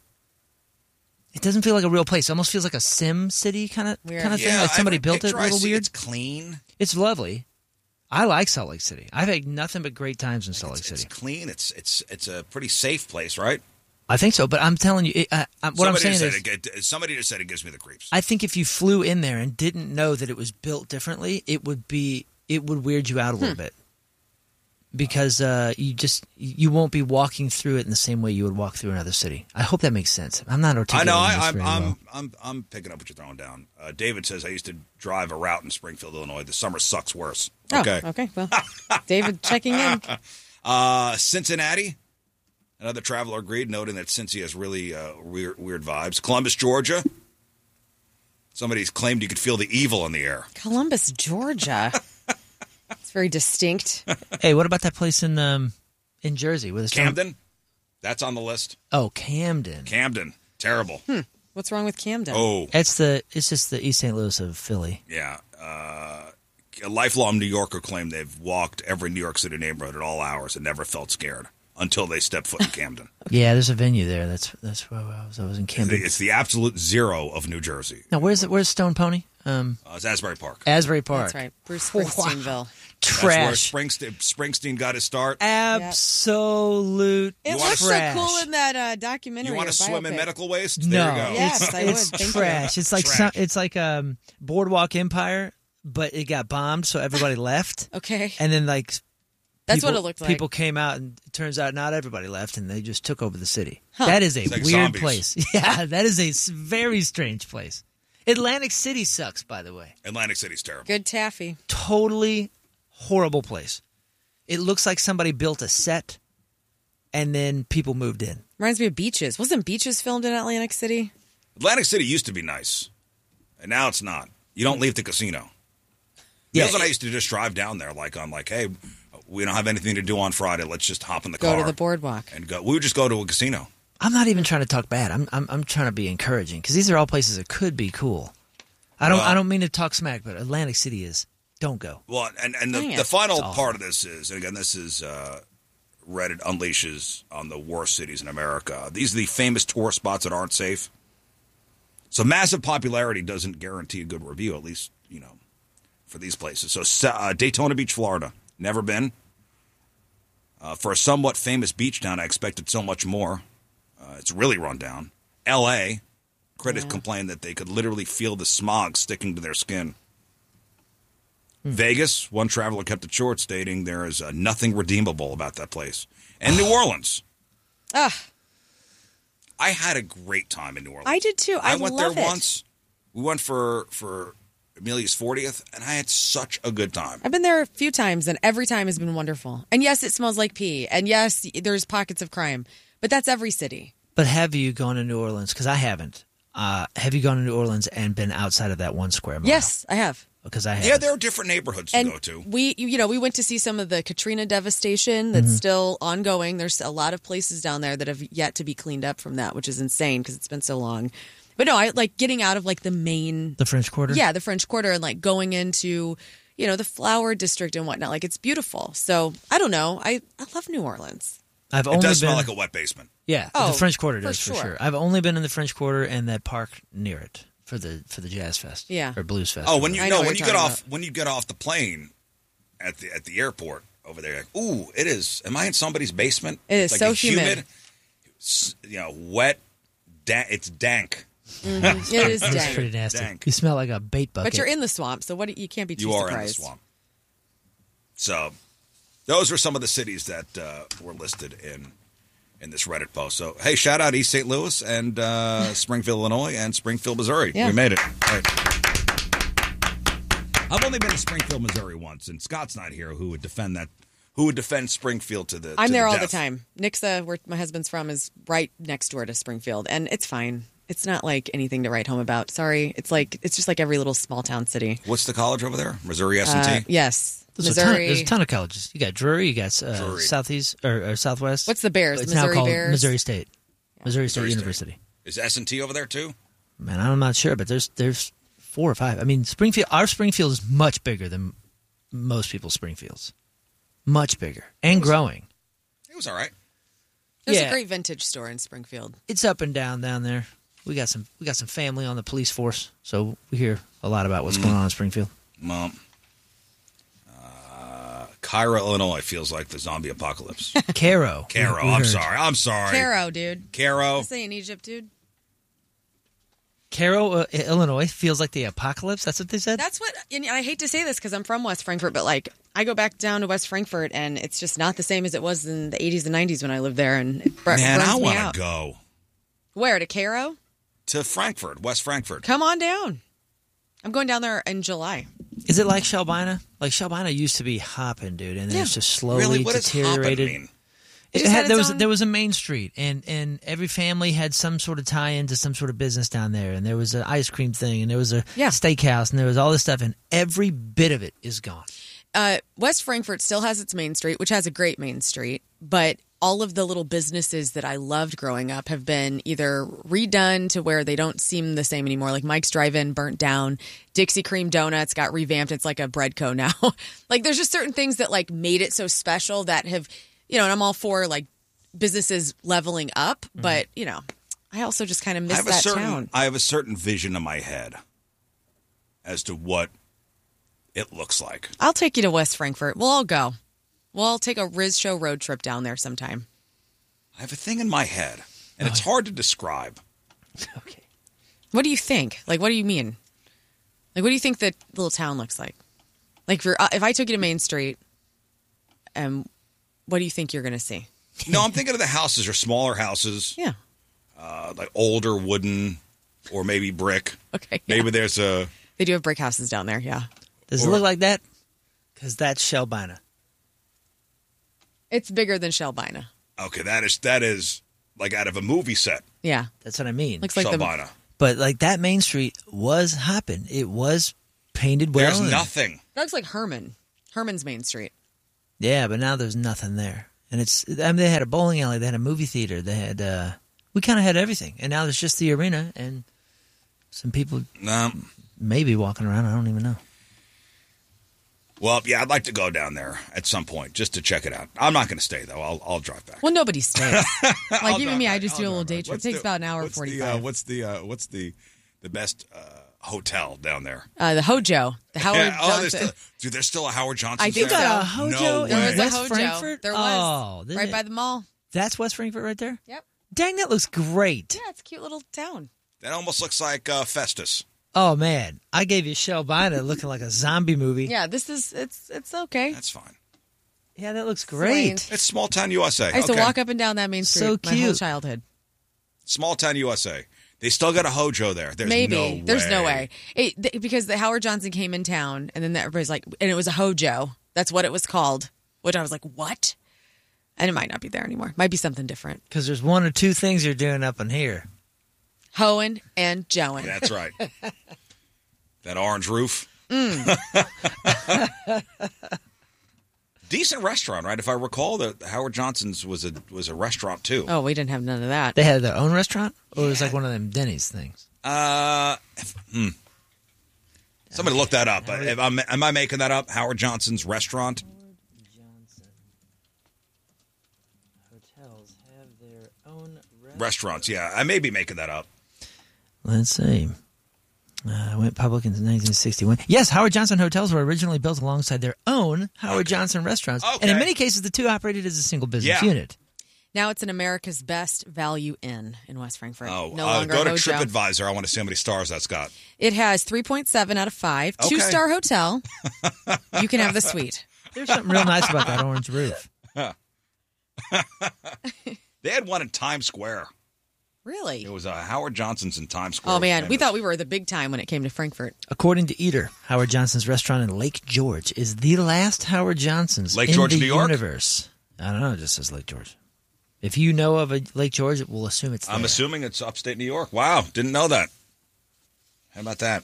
like a real place. It almost feels like a sim city kind of thing. Like somebody built it a little weird. It's clean. It's lovely. I like Salt Lake City. I've had nothing but great times in Salt Lake City. It's clean. It's a pretty safe place, right? I think so, but I'm telling you, what I'm saying is... Somebody just said it gives me the creeps. I think if you flew in there and didn't know that it was built differently, it would weird you out a little bit. Because you won't be walking through it in the same way you would walk through another city. I hope that makes sense. I'm not articulating this very well. I'm picking up what you're throwing down. David says, I used to drive a route in Springfield, Illinois. The summer sucks worse. Okay. Oh, okay. Well, David checking in. Cincinnati. Another traveler agreed, noting that Cincy has really weird vibes. Columbus, Georgia. Somebody's claimed you could feel the evil in the air. Columbus, Georgia. It's very distinct. Hey, what about that place in Jersey? Camden? That's on the list. Oh, Camden. Camden. Terrible. What's wrong with Camden? Oh. It's just the East St. Louis of Philly. Yeah. A lifelong New Yorker claimed they've walked every New York City neighborhood at all hours and never felt scared. Until they step foot in Camden. Yeah, there's a venue there. That's where I was. I was in Camden. It's the absolute zero of New Jersey. Now, where's Stone Pony? It's Asbury Park. Asbury Park. That's right. Bruce Springsteenville. Trash. That's where Springsteen got his start. Absolute It looks so cool in that documentary. You want to swim in medical waste? No. There you go. Yes, I would. It's trash. It's like it's like Boardwalk Empire, but it got bombed, so everybody left. Okay. And then That's what it looked like. People came out, and it turns out not everybody left, and they just took over the city. Huh. That is a like weird zombies. place. Yeah, that is a very strange place. Atlantic City sucks, by the way. Atlantic City's terrible. Good taffy. Totally horrible place. It looks like somebody built a set, and then people moved in. Reminds me of Beaches. Wasn't Beaches filmed in Atlantic City? Atlantic City used to be nice, and now it's not. You don't leave the casino. Yeah. Meals and I used to just drive down there, hey, we don't have anything to do on Friday. Let's just hop in the car. Go to the boardwalk. And go. We would just go to a casino. I'm not even trying to talk bad. I'm trying to be encouraging because these are all places that could be cool. I don't mean to talk smack, but Atlantic City is. Don't go. Well, and the final part of this is, and again, this is Reddit unleashes on the worst cities in America. These are the famous tourist spots that aren't safe. So massive popularity doesn't guarantee a good review, at least, for these places. So Daytona Beach, Florida. Never been. For a somewhat famous beach town, I expected so much more. It's really run down. L.A. Critics complained that they could literally feel the smog sticking to their skin. Vegas, one traveler kept it short, stating there is nothing redeemable about that place. And New Orleans. I had a great time in New Orleans. I did too. I went love there it. once. We went for Amelia's 40th, and I had such a good time. I've been there a few times, and every time has been wonderful. And yes, it smells like pee. And yes, there's pockets of crime. But that's every city. But have you gone to New Orleans? Because I haven't. Have you gone to New Orleans and been outside of that 1 square mile? Yes, I have. Because I have. Yeah, there are different neighborhoods to And go to. we went to see some of the Katrina devastation that's still ongoing. There's a lot of places down there that have yet to be cleaned up from that, which is insane because it's been so long. But no, I like getting out of like the main, The French Quarter? yeah, the French Quarter, and like going into, the Flower District and whatnot. Like it's beautiful. So I don't know. I love New Orleans. I've It only does been, smell like a wet basement. Yeah, Oh, the French Quarter does for for sure. sure. I've only been in the French Quarter and that park near it for the Jazz Fest. Yeah. Or Blues Fest. Oh, or when whatever. you I know know what when you're you get talking off when you get off the plane at the airport over there, like, ooh, it is. Am I in somebody's basement? It is It's so a humid. Wet. It's dank. It is It's dank. pretty nasty. Dank. You smell like a bait bucket. But you're in the swamp, so you can't be too You are surprised. in the swamp. So, those were some of the cities that were listed in this Reddit post. So, hey, shout out East St. Louis and Springfield, Illinois, and Springfield, Missouri. Yeah. We made it. All right. I've only been to Springfield, Missouri once, and Scott's not here. Who would defend that? Who would defend Springfield to the? I'm to there all death. the time. Nixa, where my husband's from, is right next door to Springfield, and it's fine. It's not like anything to write home about. Sorry, it's just like every little small town city. What's the college over there? Missouri S&T. Yes, There's Missouri. there's a ton of colleges. You got Drury, you got Drury. Southeast or Southwest. What's the Bears? It's Missouri now called Bears? Missouri State. Missouri State Missouri State. University. Is S&T over there too? Man, I'm not sure, but there's 4 or 5. I mean, our Springfield is much bigger than most people's Springfields. Much bigger and growing. It was all right. There's Yeah. a great vintage store in Springfield. It's up and down there. We got some family on the police force, so we hear a lot about what's going on in Springfield. Mom. Cairo, Illinois feels like the zombie apocalypse. Cairo. Cairo, We I'm heard. sorry. I'm sorry. Caro, dude. Cairo. This ain't Egypt, dude. Cairo, Illinois feels like the apocalypse. That's what they said. That's what, and I hate to say this because I'm from West Frankfort, but like I go back down to West Frankfort and it's just not the same as it was in the 80s and 90s when I lived there, and it Man, burns I me want out. to go Where, to Caro? to Frankfurt, West Frankfurt. Come on down. I'm going down there in July. Is it like Shelbina? Like Shelbina used to be hopping, dude, and then it's just slowly Really? What does hopping deteriorated. mean? just had its own- There was a main street, and every family had some sort of tie into some sort of business down there, and there was an ice cream thing, and there was a steakhouse, and there was all this stuff, and every bit of it is gone. West Frankfort still has its main street, which has a great main street, but all of the little businesses that I loved growing up have been either redone to where they don't seem the same anymore. Like Mike's Drive-In burnt down. Dixie Cream Donuts got revamped. It's like a Breadco now. Like there's just certain things that like made it so special that have, and I'm all for like businesses leveling up, but I also just kind of miss that town. I have a certain vision in my head as to what it looks like. I'll take you to West Frankfort. We'll all go. We'll all take a Riz Show road trip down there sometime. I have a thing in my head, and it's hard to describe. Okay. What do you think? Like, what do you mean? Like, what do you think the little town looks like? Like, if I took you to Main Street, what do you think you're going to see? No, I'm thinking of the houses are smaller houses. Yeah. Like older wooden or maybe brick. Okay. Yeah. Maybe there's a... They do have brick houses down there, yeah. Does it look like that? Because that's Shelbina. It's bigger than Shelbina. Okay, that is like out of a movie set. Yeah. That's what I mean. Looks like Shelbina. But like that main street was hopping. It was painted well. There's and- nothing. That looks like Herman's Main Street. Yeah, but now there's nothing there. And they had a bowling alley, they had a movie theater, they had we kind of had everything. And now there's just the arena and some people maybe walking around, I don't even know. Well, yeah, I'd like to go down there at some point just to check it out. I'm not going to stay though. I'll drive back. Well, nobody stays. Like even me, I just I'll do a little drive day back. trip. It takes about an hour and 45. What's the best hotel down there? The Hojo, the Howard Johnson. There's still a Howard Johnson. I think there? so. A Hojo No There was way. a West Hojo. Frankfurt? There was. Oh, Right by the mall. That's West Frankfurt right there? Yep. Dang, that looks great. Yeah, it's a cute little town. That almost looks like Festus. Oh, man. I gave you Shelbina looking like a zombie movie. Yeah, it's okay. That's fine. Yeah, that looks great. Fine. It's small town USA. I used to walk up and down that main street So my whole cute. childhood. Small town USA. They still got a Hojo there. There's Maybe. no way. There's no way. Because the Howard Johnson came in town, and then everybody's like, and it was a Hojo. That's what it was called. Which I was like, what? And it might not be there anymore. Might be something different. Because there's one or two things you're doing up in here. Hoeing and Joeing. That's right. That orange roof. Decent restaurant, right? If I recall, that Howard Johnson's was a restaurant too. Oh, we didn't have none of that. They had their own restaurant, or it was like one of them Denny's things. Somebody look that up. Am I making that up? Howard Johnson's restaurant. Howard Johnson hotels have their own restaurants. Yeah, I may be making that up. Let's see. Went public in 1961. Yes, Howard Johnson hotels were originally built alongside their own Howard Johnson restaurants. Okay. And in many cases, the two operated as a single business unit. Now it's an America's Best Value Inn in West Frankfort. Oh, no longer go to Hojo. TripAdvisor. I want to see how many stars that's got. It has 3.7 out of 5. Okay. 2-star hotel. You can have the suite. There's something real nice about that orange roof. They had one in Times Square. Really? It was Howard Johnson's in Times Square. Oh, man. We thought we were the big time when it came to Frankfurt. According to Eater, Howard Johnson's restaurant in Lake George is the last Howard Johnson's Lake George, in the New York? universe. I don't know. It just says Lake George. If you know of a Lake George, we'll assume it's there. I'm assuming it's upstate New York. Wow. Didn't know that. How about that?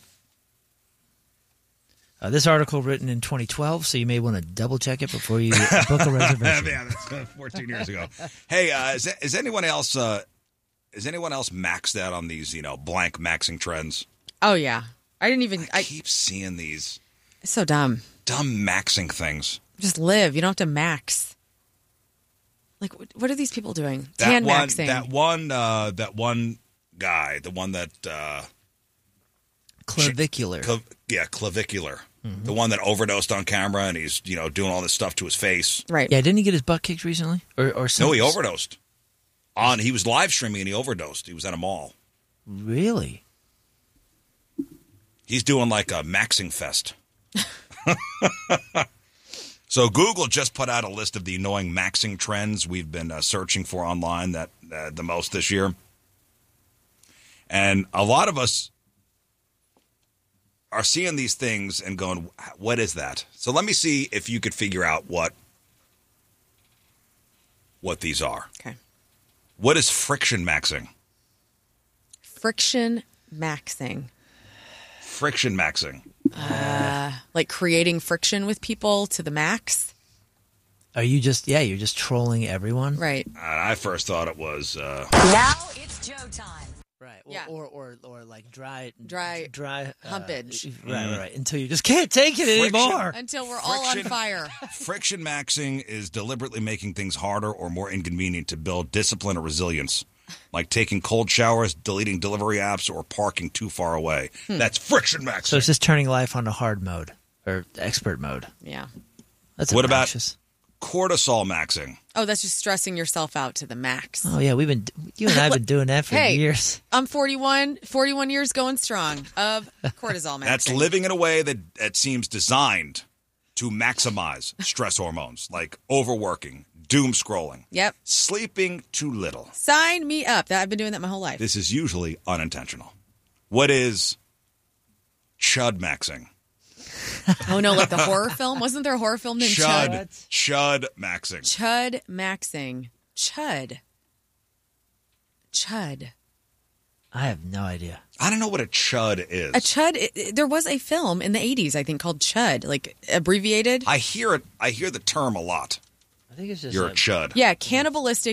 This article written in 2012, so you may want to double check it before you book a reservation. Yeah, that's 14 years ago. Hey, is anyone else maxed out on these, blank maxing trends? Oh, yeah. I didn't even... I keep seeing these. It's so dumb. Dumb maxing things. Just live. You don't have to max. Like, what are these people doing? Tan maxing. That one guy, the one that... clavicular. Clavicular. Mm-hmm. The one that overdosed on camera and he's, doing all this stuff to his face. Right. Yeah, didn't he get his butt kicked recently? Or something? No, he overdosed. He was live streaming and he overdosed. He was at a mall. Really? He's doing like a maxing fest. So Google just put out a list of the annoying maxing trends we've been searching for online that the most this year. And a lot of us are seeing these things and going, what is that? So let me see if you could figure out what these are. Okay. What is friction maxing? Friction maxing. Friction maxing. Like creating friction with people to the max. Are you just, you're just trolling everyone? Right. I first thought it was... Now it's Joe time. Right. Yeah. Or like dry humpage. Right. Until you just can't take it anymore. Until we're all on fire. Friction maxing is deliberately making things harder or more inconvenient to build discipline or resilience, like taking cold showers, deleting delivery apps, or parking too far away. That's friction maxing. So it's just turning life onto hard mode or expert mode. Yeah. That's what obnoxious. About cortisol maxing? Oh, that's just stressing yourself out to the max. Oh, yeah. You and I have been doing that for years. I'm 41 years going strong of cortisol maxing. That's living in a way that seems designed to maximize stress hormones, like overworking, doom scrolling. Yep. Sleeping too little. Sign me up. I've been doing that my whole life. This is usually unintentional. What is chud maxing? Oh, no, like the horror film? Wasn't there a horror film named Chud? Chud maxing. Chud maxing. Chud. I have no idea. I don't know what a chud is. A chud, there was a film in the 80s, I think, called Chud, like abbreviated. I hear the term a lot. I think it's just You're a chud. Yeah, cannibalistic